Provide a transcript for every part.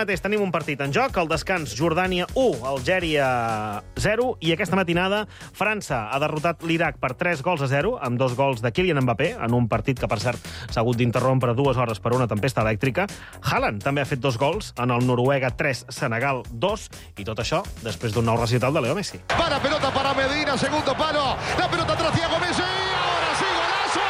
mateix tenim un partit en joc, al descans Jordània 1, Algèria 0, i aquesta matinada França ha derrotat l'Iraq per 3-0, amb 2 gols de Kylian Mbappé, en un partit que, per cert, s'ha hagut d'interrompre 2 hores per una tempesta elèctrica. Haaland també ha fet 2 gols en el Noruega 3, Senegal 2, i tot això després d'un nou recital de Leo Messi. Para pelota para Medina, segundo palo, la pelota atrás Thiago Messi, ahora sí, golazo!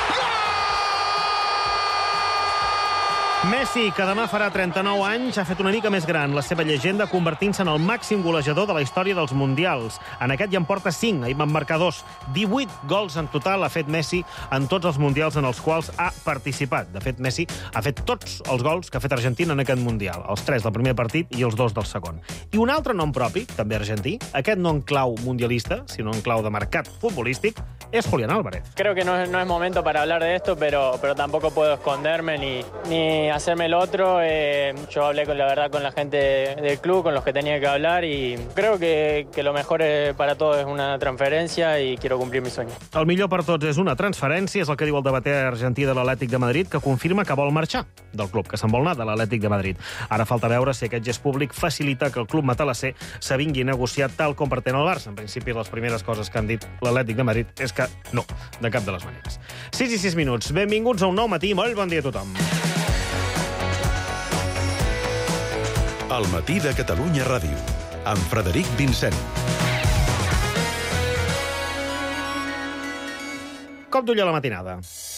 Messi, que demà farà 39 anys, ha fet una mica més gran la seva llegenda convertint-se en el màxim golejador de la història dels Mundials. En aquest ja en porta 5, ahir van marcar 2. 18 gols en total ha fet Messi en tots els Mundials en els quals ha participat. De fet, Messi ha fet tots els gols que ha fet Argentina en aquest Mundial. Els 3 del primer partit i els 2 del segon. I un altre nom propi, també argentí, aquest no en clau mundialista, sinó en clau de mercat futbolístic, es Julián Álvarez. Creo que no es momento para hablar de esto, pero tampoco puedo esconderme ni hacerme el otro. Yo hablé con la gente del club, con los que tenía que hablar, y creo que lo mejor para todos es una transferencia y quiero cumplir mi sueño. El millor per tots és una transferència, és el que diu el debater argentí de l'Atlètic de Madrid, que confirma que vol marxar del club, que se'n vol anar de l'Atlètic de Madrid. Ara falta veure si aquest gest públic facilita que el club matalasser s'avingui a negociar tal com pretén el Barça. En principi, les primeres coses que han dit l'Atlètic de Madrid és que no, de cap de les maneres. 6:06. Benvinguts a un nou matí. Molt bon dia a tothom. El matí de Catalunya Ràdio, amb Frederic Vincent. Cop d'ull a la matinada.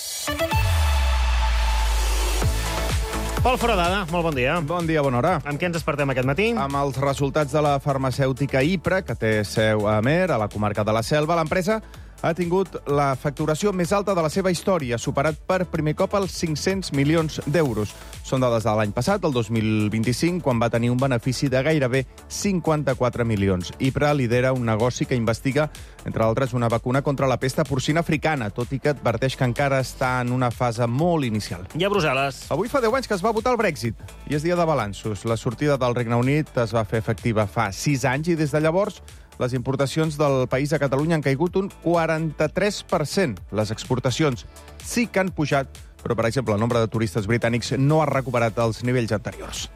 Pol Foradada, molt bon dia. Bon dia, bona hora. Amb què ens despertem aquest matí? Amb els resultats de la farmacèutica Ipra, que té seu a Amer, a la comarca de la Selva, l'empresa ha tingut la facturació més alta de la seva història, superat per primer cop els 500 milions d'euros. Són dades de l'any passat, el 2025, quan va tenir un benefici de gairebé 54 milions. Ipra lidera un negoci que investiga, entre altres, una vacuna contra la pesta porcina africana, tot i que adverteix que encara està en una fase molt inicial. I a Brussel·les? Avui fa 10 anys que es va votar el Brexit, i és dia de balanços. La sortida del Regne Unit es va fer efectiva fa 6 anys, i des de llavors les importacions del país a Catalunya han caigut un 43%. Les exportacions sí que han pujat, però, per exemple, el nombre de turistes britànics no ha recuperat els nivells anteriors.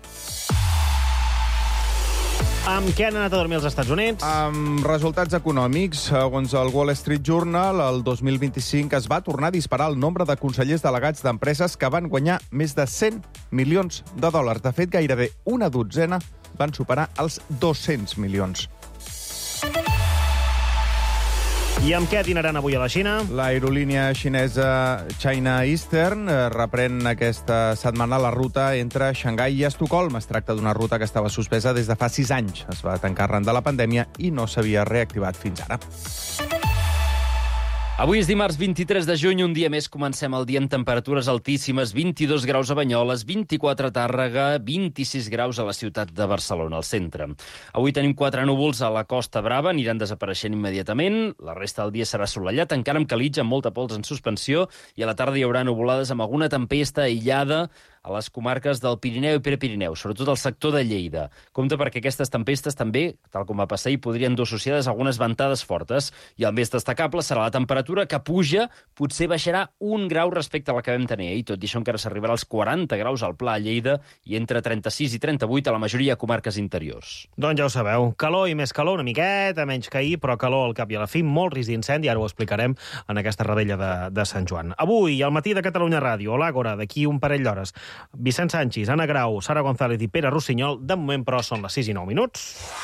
Amb què han anat a dormir els Estats Units? Amb resultats econòmics. Segons el Wall Street Journal, el 2025 es va tornar a disparar el nombre de consellers delegats d'empreses que van guanyar més de 100 milions de dòlars. De fet, gairebé una dotzena van superar els 200 milions. I amb què atinaran avui a la Xina? L'aerolínia xinesa China Eastern reprèn aquesta setmana la ruta entre Xangai i Estocolm. Es tracta d'una ruta que estava suspesa des de fa 6 anys. Es va tancar arran de la pandèmia i no s'havia reactivat fins ara. Avui és dimarts 23 de juny, un dia més comencem el dia amb temperatures altíssimes, 22 graus a Banyoles, 24 a Tàrrega, 26 graus a la ciutat de Barcelona, al centre. Avui tenim 4 núvols a la Costa Brava, aniran desapareixent immediatament, la resta del dia serà assolellat, encara amb calitja, amb molta pols en suspensió, i a la tarda hi haurà nuvolades amb alguna tempesta aïllada a les comarques del Pirineu i Prepirineu, sobretot al sector de Lleida. Compte perquè aquestes tempestes també, tal com va passar ahir, podrien dur associades algunes ventades fortes, i el més destacable serà la temperatura que puja, potser baixarà 1 grau respecte a la que vam tenir ahir, tot i això encara s'arribarà als 40 graus al Pla a Lleida i entre 36 i 38 a la majoria de comarques interiors. Doncs ja ho sabeu, calor i més calor, una miqueta menys que ahir, però calor al cap i a la fi, molt risc d'incendi, ara ho explicarem en aquesta rebella de Sant Joan. Avui, al matí de Catalunya Ràdio, a l'Àgora, d'aquí un parell d'hores, Vicent Sanchis, Anna Grau, Sara González i Pere Rossinyol. De moment, però, són les 6:09.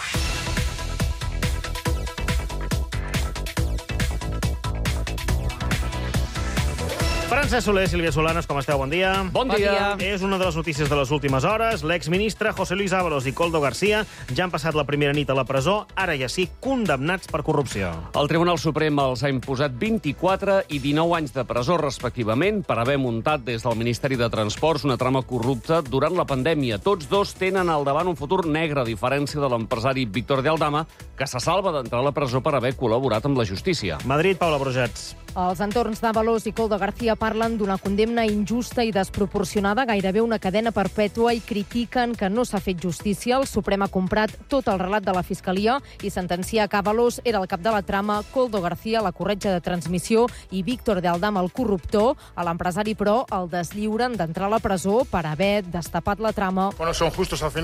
Francesc Soler, Sílvia Solanes, com esteu? Bon dia. Bon dia. És una de les notícies de les últimes hores. L'exministre José Luis Ábalos i Koldo García ja han passat la primera nit a la presó, ara ja sí, condemnats per corrupció. El Tribunal Suprem els ha imposat 24 i 19 anys de presó, respectivament, per haver muntat des del Ministeri de Transports una trama corrupta durant la pandèmia. Tots dos tenen al davant un futur negre, a diferència de l'empresari Víctor de Aldama, que se salva d'entrar a la presó per haver col·laborat amb la justícia. Madrid, Paula Brugets. Els entorns d'Ábalos i Koldo García parlen d'una condemna injusta i desproporcionada, gairebé una cadena perpètua, i critiquen que no s'ha fet justícia. El Suprem ha comprat tot el relat de la Fiscalia i sentencia que Ábalos era el cap de la trama, Koldo García la corretja de transmissió i Víctor de Aldama el corruptor. A l'empresari, però, el deslliuren d'entrar a la presó per haver destapat la trama. Bueno, son justos al final.